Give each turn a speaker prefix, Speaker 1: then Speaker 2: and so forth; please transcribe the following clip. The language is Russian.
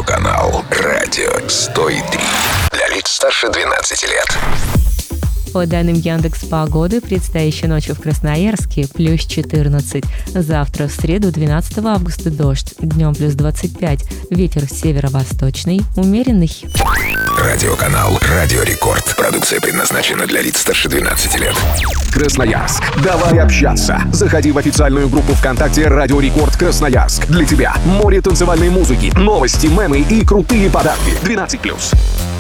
Speaker 1: Радиоканал Радио 103. Для лиц старше 12 лет.
Speaker 2: По данным Яндекс.Погоды, предстоящей ночью в Красноярске плюс 14. Завтра, в среду, 12 августа, дождь. Днем плюс 25. Ветер северо-восточный, умеренный.
Speaker 1: Радиоканал Радио Рекорд. Продукция предназначена для лиц старше 12 лет.
Speaker 3: Красноярск. Давай общаться. Заходи в официальную группу ВКонтакте Радио Рекорд Красноярск. Для тебя море танцевальной музыки, новости, мемы и крутые подарки. 12+.